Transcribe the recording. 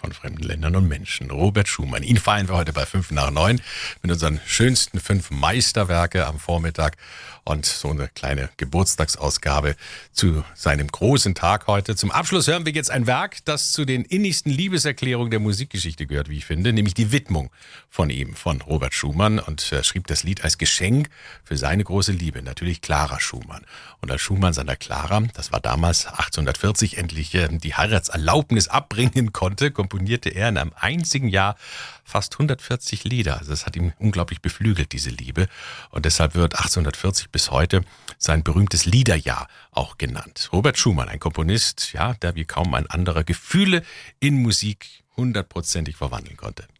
von fremden Ländern und Menschen, Robert Schumann. Ihn feiern wir heute bei 5 nach 9 mit unseren schönsten 5 Meisterwerke am Vormittag und so eine kleine Geburtstagsausgabe zu seinem großen Tag heute. Zum Abschluss hören wir jetzt ein Werk, das zu den innigsten Liebeserklärungen der Musikgeschichte gehört, wie ich finde, nämlich die Widmung von ihm, von Robert Schumann, und er schrieb das Lied als Geschenk für seine große Liebe, natürlich Clara Schumann. Und als Schumann seiner Clara, das war damals 1840, endlich die Heiratserlaubnis abbringen konnte, komponierte er in einem einzigen Jahr fast 140 Lieder. Also das hat ihn unglaublich beflügelt, diese Liebe. Und deshalb wird 1840 bis heute sein berühmtes Liederjahr auch genannt. Robert Schumann, ein Komponist, ja, der wie kaum ein anderer Gefühle in Musik hundertprozentig verwandeln konnte.